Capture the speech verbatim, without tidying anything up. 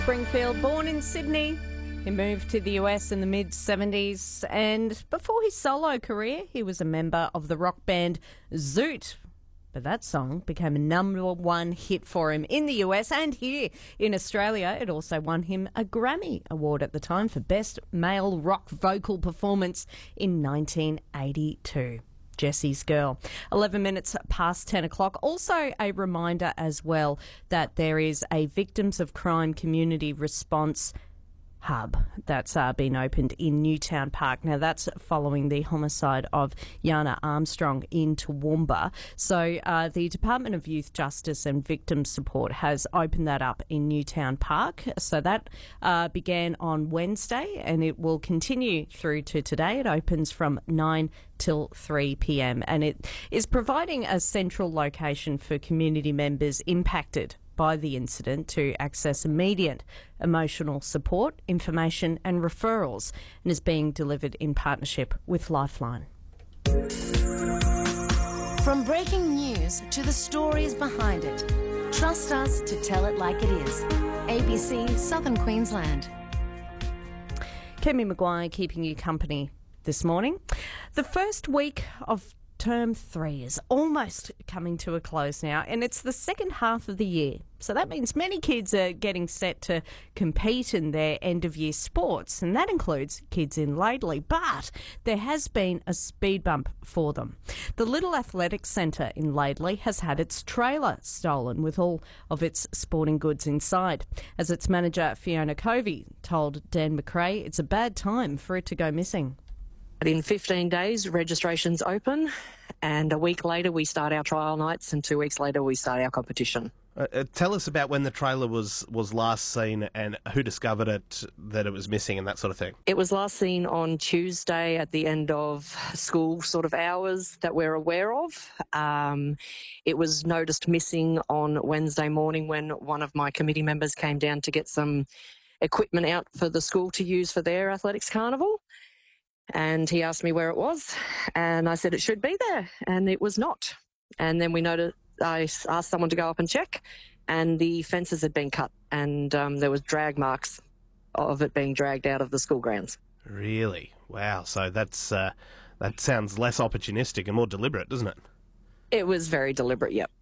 Springfield, born in Sydney. He moved to the U S in the mid seventies, and before his solo career, he was a member of the rock band Zoot. But that song became a number one hit for him in the U S and here in Australia. It also won him a Grammy Award at the time for Best Male Rock Vocal Performance in nineteen eighty-two. Jesse's Girl. eleven minutes past ten o'clock. Also a reminder as well that there is a Victims of Crime Community Response Hub that's uh, been opened in Newtown Park. Now, that's following the homicide of Yana Armstrong in Toowoomba. So uh, the Department of Youth Justice and Victim Support has opened that up in Newtown Park. So that uh, began on Wednesday and it will continue through to today. It opens from nine till three p.m. and it is providing a central location for community members impacted by the incident to access immediate emotional support, information and referrals, and is being delivered in partnership with Lifeline. From breaking news to the stories behind it, trust us to tell it like it is. A B C Southern Queensland. Kemi Maguire keeping you company this morning. The first week of Term three is almost coming to a close now, and it's the second half of the year. So that means many kids are getting set to compete in their end-of-year sports, and that includes kids in Laidley. But there has been a speed bump for them. The Little Athletics Centre in Laidley has had its trailer stolen with all of its sporting goods inside. As its manager, Fiona Covey, told Dan McRae, it's a bad time for it to go missing. In fifteen days, registration's open, and a week later we start our trial nights, and two weeks later we start our competition. Uh, uh, tell us about when the trailer was, was last seen and who discovered it, that it was missing and that sort of thing. It was last seen on Tuesday at the end of school sort of hours that we're aware of. Um, it was noticed missing on Wednesday morning when one of my committee members came down to get some equipment out for the school to use for their athletics carnival. And he asked me where it was, and I said it should be there, and it was not. And then we noticed, I asked someone to go up and check, and the fences had been cut, and um, there was drag marks of it being dragged out of the school grounds. Really? Wow. So that's uh, that sounds less opportunistic and more deliberate, doesn't it? It was very deliberate, yep.